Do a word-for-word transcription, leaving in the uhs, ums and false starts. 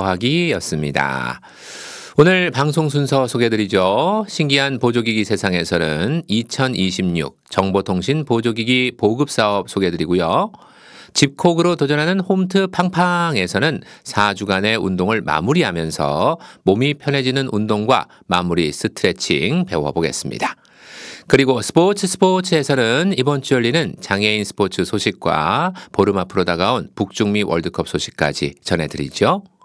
더하기였습니다. 오늘 방송 순서 소개드리죠. 신기한 보조기기 세상에서는 이천이십육 정보통신 보조기기 보급사업 소개드리고요. 집콕으로 도전하는 홈트 팡팡에서는 사 주간의 운동을 마무리하면서 몸이 편해지는 운동과 마무리 스트레칭 배워보겠습니다. 그리고 스포츠 스포츠에서는 이번 주 열리는 장애인 스포츠 소식과 보름 앞으로 다가온 북중미 월드컵 소식까지 전해드리죠.